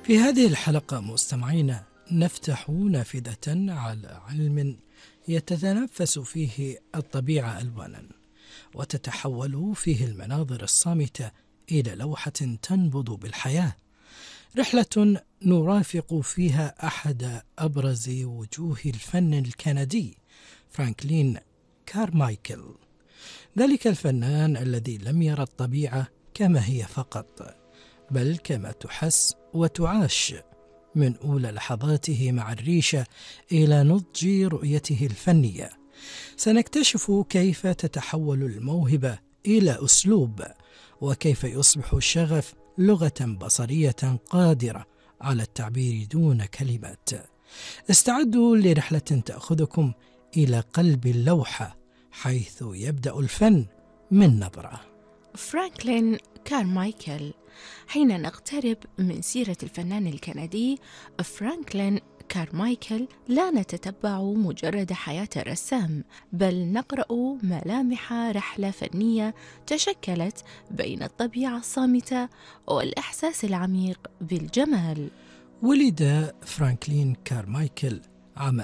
في هذه الحلقة مستمعينا نفتح نافذة على علم يتتنفس فيه الطبيعة ألوانا، وتتحول فيه المناظر الصامتة إلى لوحة تنبض بالحياة. رحلة نرافق فيها أحد أبرز وجوه الفن الكندي، فرانكلين كارمايكل، ذلك الفنان الذي لم يرى الطبيعة كما هي فقط، بل كما تحس وتعاش، من أولى لحظاته مع الريشة إلى نضج رؤيته الفنية. سنكتشف كيف تتحول الموهبة إلى أسلوب، وكيف يصبح الشغف لغة بصرية قادرة على التعبير دون كلمات. استعدوا لرحلة تأخذكم إلى قلب اللوحة، حيث يبدأ الفن من نظرة. فرانكلين كارمايكل. حين نقترب من سيرة الفنان الكندي فرانكلين كارمايكل لا نتتبع مجرد حياة الرسام، بل نقرأ ملامح رحلة فنية تشكلت بين الطبيعة الصامتة والإحساس العميق بالجمال. ولد فرانكلين كارمايكل عام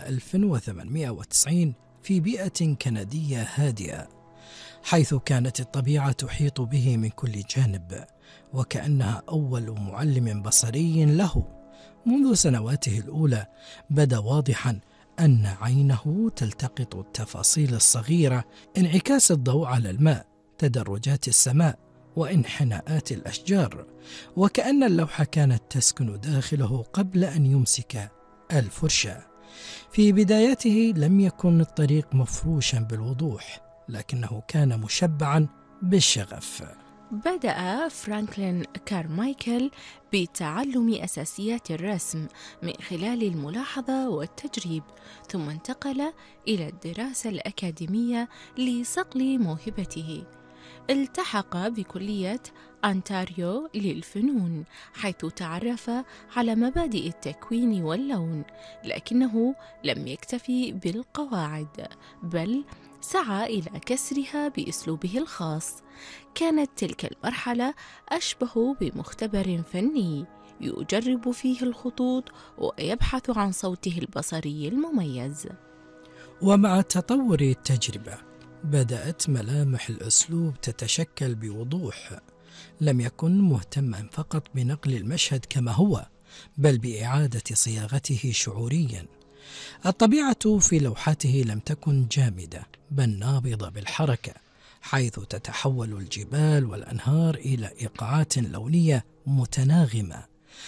1890 في بيئة كندية هادئة، حيث كانت الطبيعة تحيط به من كل جانب، وكأنها أول معلم بصري له. منذ سنواته الأولى بدا واضحا أن عينه تلتقط التفاصيل الصغيرة، انعكاس الضوء على الماء، تدرجات السماء، وانحناءات الأشجار، وكأن اللوحة كانت تسكن داخله قبل أن يمسك الفرشاة. في بدايته لم يكن الطريق مفروشا بالوضوح، لكنه كان مشبعا بالشغف. بدأ فرانكلين كارمايكل بتعلم أساسيات الرسم من خلال الملاحظة والتجريب، ثم انتقل إلى الدراسة الأكاديمية لصقل موهبته. التحق بكلية أنتاريو للفنون، حيث تعرف على مبادئ التكوين واللون، لكنه لم يكتفي بالقواعد، بل سعى إلى كسرها بأسلوبه الخاص. كانت تلك المرحلة أشبه بمختبر فني يجرب فيه الخطوط ويبحث عن صوته البصري المميز. ومع تطور التجربة بدأت ملامح الأسلوب تتشكل بوضوح. لم يكن مهتما فقط بنقل المشهد كما هو، بل بإعادة صياغته شعوريا. الطبيعة في لوحاته لم تكن جامدة، بل نابضة بالحركة، حيث تتحول الجبال والأنهار إلى إيقاعات لونية متناغمة،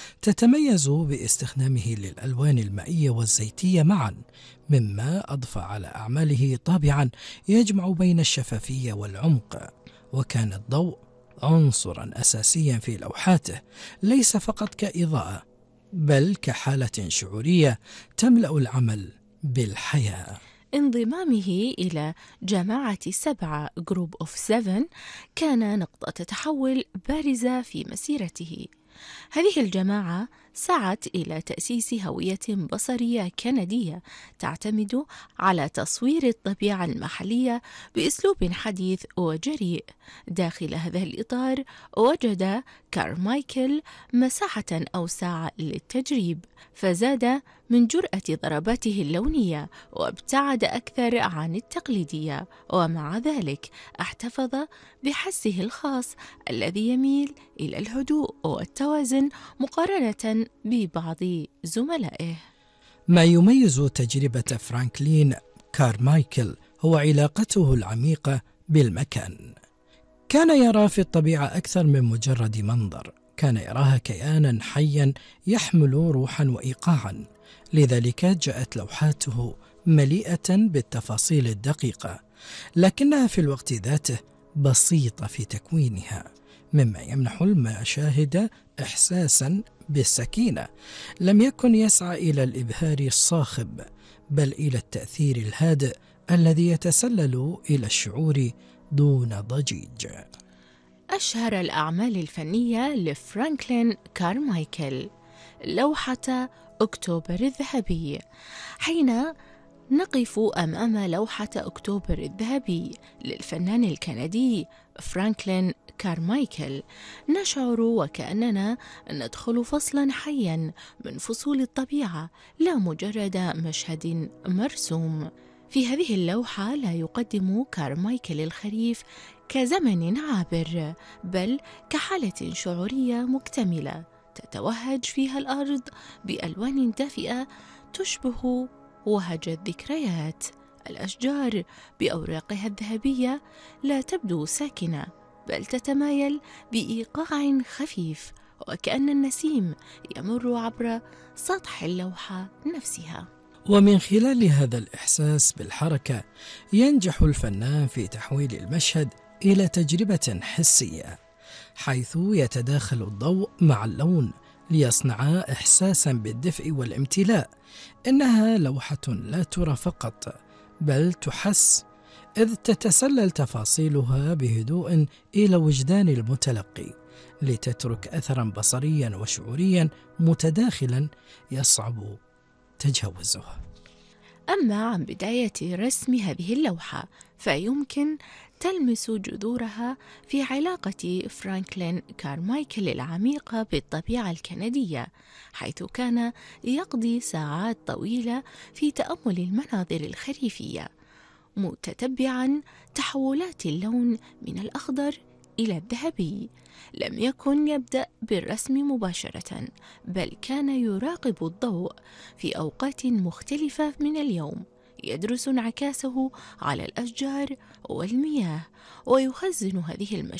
تتميز باستخدامه للألوان المائية والزيتية معا، مما أضفى على أعماله طابعا يجمع بين الشفافية والعمق. وكان الضوء عنصرا أساسيا في لوحاته، ليس فقط كإضاءة، بل كحالة شعورية تملأ العمل بالحياة. انضمامه إلى جماعة 7 Group of 7 كان نقطة تحول بارزة في مسيرته. هذه الجماعة سعت إلى تأسيس هوية بصرية كندية تعتمد على تصوير الطبيعة المحلية بأسلوب حديث وجريء. داخل هذا الإطار وجد كارمايكل مساحة أوسع للتجريب، فزاد من جرأة ضرباته اللونية وابتعد أكثر عن التقليدية، ومع ذلك احتفظ بحسه الخاص الذي يميل إلى الهدوء والتوازن مقارنة ببعض زملائه. ما يميز تجربة فرانكلين كارمايكل هو علاقته العميقة بالمكان. كان يرى في الطبيعة أكثر من مجرد منظر، كان يراها كيانا حيا يحمل روحا وإيقاعا. لذلك جاءت لوحاته مليئة بالتفاصيل الدقيقة، لكنها في الوقت ذاته بسيطة في تكوينها، مما يمنح المشاهد إحساسا بالسكينة. لم يكن يسعى إلى الإبهار الصاخب، بل إلى التأثير الهادئ الذي يتسلل إلى الشعور دون ضجيج. أشهر الأعمال الفنية لفرانكلين كارمايكل لوحة أكتوبر الذهبي. حين نقف أمام لوحة أكتوبر الذهبي للفنان الكندي فرانكلين كارمايكل نشعر وكأننا ندخل فصلا حيا من فصول الطبيعة، لا مجرد مشهد مرسوم. في هذه اللوحة لا يقدم كارمايكل الخريف كزمن عابر، بل كحالة شعورية مكتملة تتوهج فيها الأرض بألوان دافئة تشبه وهج الذكريات. الأشجار بأوراقها الذهبية لا تبدو ساكنة، بل تتمايل بإيقاع خفيف، وكأن النسيم يمر عبر سطح اللوحة نفسها. ومن خلال هذا الإحساس بالحركة ينجح الفنان في تحويل المشهد إلى تجربة حسية، حيث يتداخل الضوء مع اللون ليصنع إحساسا بالدفء والامتلاء. إنها لوحة لا ترى فقط، بل تحس، إذ تتسلل تفاصيلها بهدوء إلى وجدان المتلقي، لتترك أثرا بصريا وشعوريا متداخلا يصعب تجاوزه. أما عن بداية رسم هذه اللوحة فيمكن تلمس جذورها في علاقة فرانكلين كارمايكل العميقة بالطبيعة الكندية، حيث كان يقضي ساعات طويلة في تأمل المناظر الخريفية، متتبعا تحولات اللون من الأخضر إلى الذهبي. لم يكن يبدأ بالرسم مباشرة، بل كان يراقب الضوء في أوقات مختلفة من اليوم، يدرس انعكاسه على الأشجار والمياه، ويخزن هذه المشاهد